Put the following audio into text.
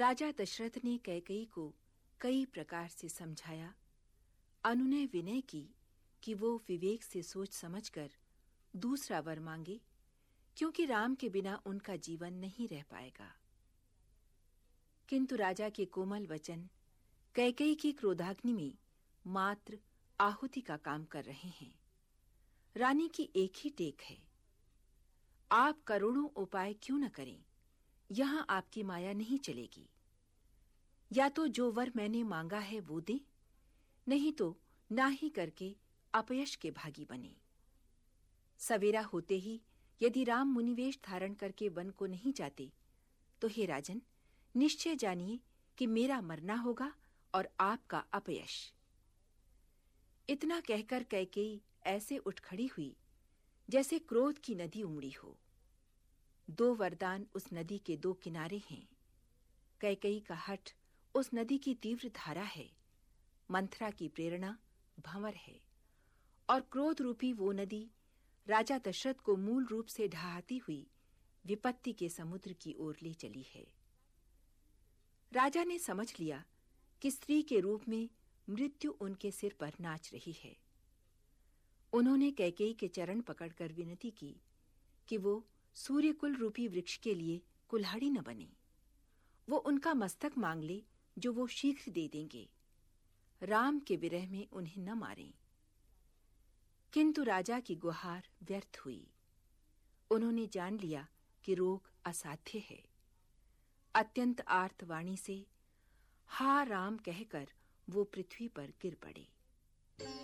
राजा दशरथ ने कैकेयी को कई प्रकार से समझाया, अनुनय विनय की कि वो विवेक से सोच समझकर दूसरा वर मांगे, क्योंकि राम के बिना उनका जीवन नहीं रह पाएगा। किंतु राजा के कोमल वचन कैकेयी की क्रोधाग्नि में मात्र आहुति का काम कर रहे हैं। रानी की एक ही टेक है, आप करोड़ों उपाय क्यों न करें, यहां आपकी माया नहीं चलेगी। या तो जो वर मैंने मांगा है वो दे, नहीं तो ना ही करके अपयश के भागी बने। सवेरा होते ही यदि राम मुनिवेश धारण करके वन को नहीं जाते, तो हे राजन, निश्चय जानिए कि मेरा मरना होगा और आपका अपयश। इतना कहकर कैकेयी ऐसे उठ खड़ी हुई जैसे क्रोध की नदी उमड़ी हो। 2 वरदान उस नदी के 2 किनारे हैं। कैकेयी का हठ उस नदी की तीव्र धारा है, मंथरा की प्रेरणा भंवर है, और क्रोध रूपी वो नदी राजा दशरथ को मूल रूप से ढहाती हुई विपत्ति के समुद्र की ओर ले चली है। राजा ने समझ लिया कि स्त्री के रूप में मृत्यु उनके सिर पर नाच रही है। उन्होंने कैकेयी के चरण पकड़कर विनती की कि वो सूर्यकुल रूपी वृक्ष के लिए कुल्हाड़ी न बने। वो उनका मस्तक मांग ले जो वो शीघ्र दे देंगे। राम के विरह में उन्हें न मारें। किंतु राजा की गुहार व्यर्थ हुई। उन्होंने जान लिया कि रोग असाध्य है। अत्यंत आर्त वाणी से हा राम कहकर वो पृथ्वी पर गिर पड़े।